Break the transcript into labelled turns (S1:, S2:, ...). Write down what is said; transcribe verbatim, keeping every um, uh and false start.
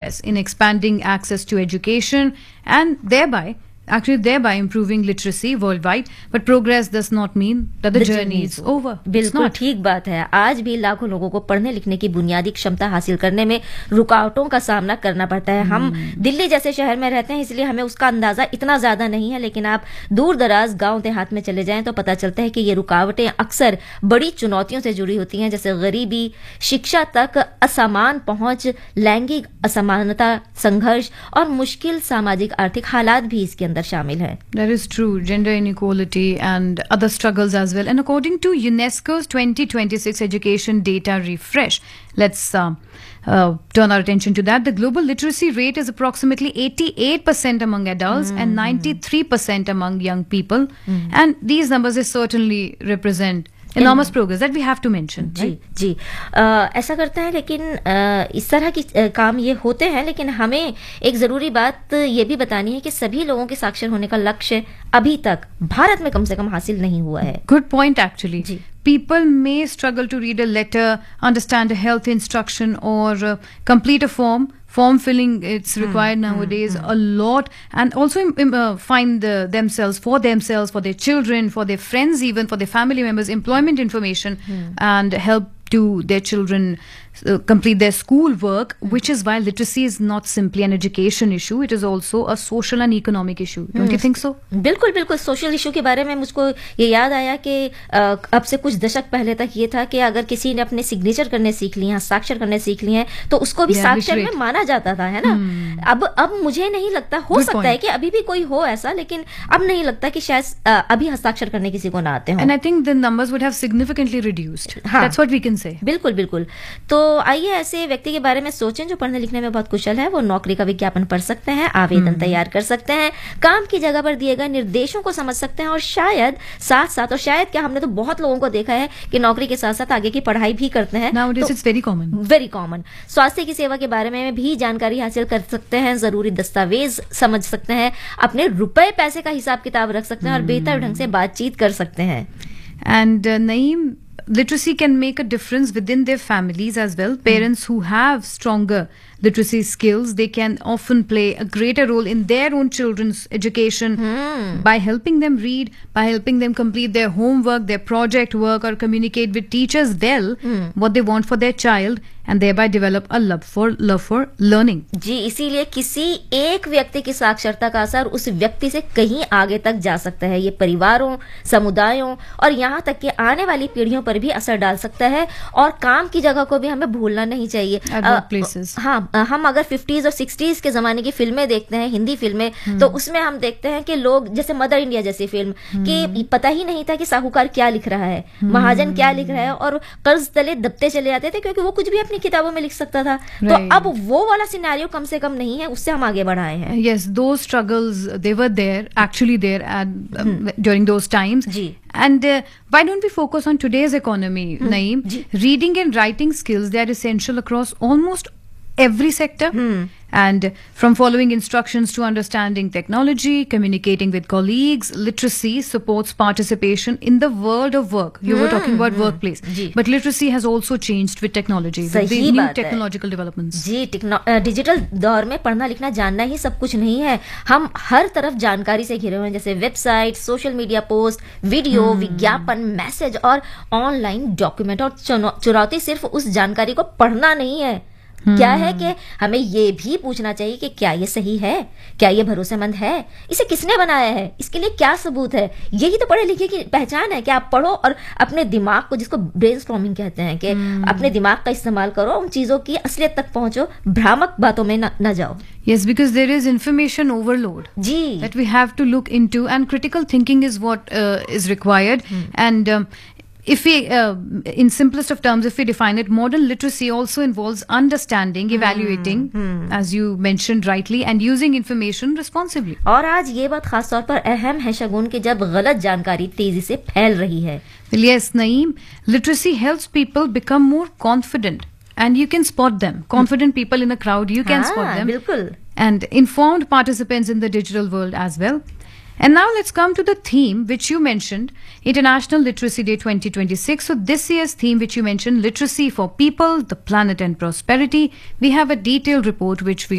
S1: progress in expanding access to education and thereby actually thereby improving literacy worldwide, but progress does not mean that the, the journey is over.
S2: बिल्कुल ठीक बात है। आज भी लाखों लोगों को पढ़ने लिखने की बुनियादी क्षमता हासिल करने में रुकावटों का सामना करना पड़ता है। हम दिल्ली जैसे शहर में रहते हैं, इसलिए हमें उसका अंदाजा इतना ज्यादा नहीं है, लेकिन आप दूर दराज गांव देहात में चले जाएं तो पता चलता है कि ये रुकावटें अक्सर बड़ी चुनौतियों से जुड़ी होती हैं, जैसे गरीबी, शिक्षा तक असमान पहुंच, लैंगिक असमानता, संघर्ष और मुश्किल सामाजिक आर्थिक हालात भी इसके अंदर शामिल है।
S1: That is true. Gender inequality and other struggles as well. And according to UNESCO's twenty twenty-six Education Data Refresh, let's uh, uh, turn our attention to that. The global literacy rate is approximately eighty-eight percent among adults mm. and ninety-three percent among young people. Mm. And these numbers is certainly represent enormous progress that we have to mention.
S2: जी जी आ, ऐसा करते हैं, लेकिन आ, इस तरह की आ, काम ये होते हैं, लेकिन हमें एक जरूरी बात ये भी बतानी है कि सभी लोगों के साक्षर होने का लक्ष्य अभी तक भारत में कम से कम हासिल नहीं हुआ है।
S1: Good point actually. People may struggle to read a letter, understand a health instruction, or uh, complete a form. Form filling, it's required mm, nowadays mm, a lot, and also um, uh, find uh, themselves, for themselves, for their children, for their friends, even for their family members, employment information, mm. and help to their children uh, complete their school work, mm. which is why literacy is not simply an education issue, it is also a social and economic issue. Don't mm. you think so?
S2: बिल्कुल बिल्कुल। Social issue के बारे में मुझको ये याद आया कि अब से कुछ दशक पहले तक ये था कि अगर किसी ने अपने सिग्नेचर करने सीख लिए, हस्ताक्षर करने सीख लिए हैं, तो उसको भी साक्षर में माना जाता था, है ना। hmm. अब अब मुझे नहीं लगता, हो Good सकता point. है कि अभी भी कोई हो ऐसा, लेकिन अब नहीं लगता कि शायद अभी हस्ताक्षर करने किसी को ना आते हों।
S1: And I think the numbers would have significantly reduced. हाँ. That's what we can say.
S2: बिल्कुल बिल्कुल। तो आइए ऐसे व्यक्ति के बारे में सोचें जो पढ़ने लिखने में बहुत कुशल है। वो नौकरी का विज्ञापन पढ़ सकते हैं, आवेदन hmm. तैयार कर सकते हैं, काम की जगह पर दिए गए निर्देशों को समझ सकते हैं, और शायद साथ साथ और शायद क्या, हमने तो बहुत लोगों को देखा है कि नौकरी के साथ साथ आगे की पढ़ाई भी करते हैं।
S1: Nowadays it's very common.
S2: Very common. स्वास्थ्य की सेवा के बारे में भी जानकारी हासिल कर सकते हैं, जरूरी दस्तावेज समझ सकते हैं, अपने रुपए पैसे का हिसाब किताब रख सकते हैं, और बेहतर ढंग से बातचीत कर सकते हैं।
S1: And Naeem, literacy can make a difference within their families as well. Parents who have stronger literacy skills, they can often play a greater role in their own children's education hmm. by helping them read, by helping them complete their homework, their project work, or communicate with teachers well hmm. what they want for their child, and thereby develop a love for love for learning.
S2: जी, इसीलिए किसी एक व्यक्ति की साक्षरता का असर उस व्यक्ति से कहीं आगे तक जा सकता है। ये परिवारों, समुदायों और यहाँ तक कि आने वाली पीढ़ियों पर भी असर डाल सकता है, और काम की जगह को भी हमें भूलना नहीं चाहिए।
S1: places.
S2: हाँ, हम अगर फिफ्टीज और सिक्सटीज के जमाने की फिल्में देखते हैं, हिंदी फिल्में, hmm. तो उसमें हम देखते हैं कि लोग, जैसे मदर इंडिया जैसी फिल्म, hmm. कि पता ही नहीं था कि साहूकार क्या लिख रहा है, hmm. महाजन क्या लिख रहा है, और कर्ज तले दबते चले जाते थे, क्योंकि वो कुछ भी अपनी किताबों में लिख सकता था। right. तो अब वो वाला सिनेरियो कम से कम नहीं है, उससे हम आगे बढ़ाए हैं।
S1: Yes, those struggles, they were there, actually there at, um, hmm. during those times.
S2: Ji.
S1: And uh, why don't we focus on today's economy, hmm. Naeem? Ji. Reading and writing skills, they are essential across almost every sector. Hmm. And from following instructions to understanding technology, communicating with colleagues, literacy supports participation in the world of work. You hmm. were talking about hmm. workplace.
S2: Ji.
S1: But literacy has also changed with technology, with the new technological developments.
S2: Ji, digital दौर में पढ़ना लिखना जानना ही सब कुछ नहीं है। हम हर तरफ जानकारी से घिरे हुए हैं, जैसे website, social media post, video, hmm. विज्ञापन, मैसेज और ऑनलाइन डॉक्यूमेंट। और चुनौती सिर्फ उस जानकारी को पढ़ना नहीं है, Hmm. क्या है कि हमें ये भी पूछना चाहिए कि क्या ये सही है, क्या ये भरोसेमंद है, इसे किसने बनाया है, इसके लिए क्या सबूत है। यही तो पढ़े लिखे की पहचान है कि आप पढ़ो और अपने दिमाग को, जिसको ब्रेनस्टॉर्मिंग कहते हैं, कि hmm. अपने दिमाग का इस्तेमाल करो, उन चीजों की असलियत तक पहुंचो, भ्रामक बातों में न, न जाओ।
S1: Yes, because there is information overload
S2: ji.
S1: that we have to look into, and critical thinking is what uh, is required. hmm. and um, If we, uh, in simplest of terms, if we define it, modern literacy also involves understanding, evaluating, hmm, hmm. as you mentioned rightly, and using information responsibly.
S2: और आज ये बात खास तौर पर अहम है शगुन, कि जब गलत जानकारी तेजी से फैल रही है।
S1: Well, yes, Naeem, literacy helps people become more confident, and you can spot them. Confident people in a crowd, you can
S2: हाँ,
S1: spot them.
S2: बिल्कुल.
S1: And informed participants in the digital world as well. And now let's come to the theme which you mentioned, International Literacy Day twenty twenty-six. So this year's theme which you mentioned, literacy for people, the planet and prosperity. We have a detailed report which we